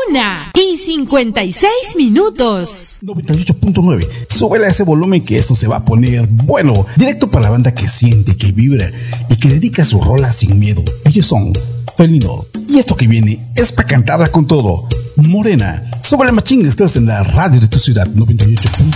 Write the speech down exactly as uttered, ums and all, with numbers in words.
Una y cincuenta y seis minutos. noventa y ocho punto nueve. Súbele a ese volumen que esto se va a poner bueno. Directo para la banda que siente, que vibra y que dedica su rola sin miedo. Ellos son Felinos. Y esto que viene es para cantarla con todo. Morena. Súbele, machín, estás en la radio de tu ciudad. noventa y ocho punto nueve.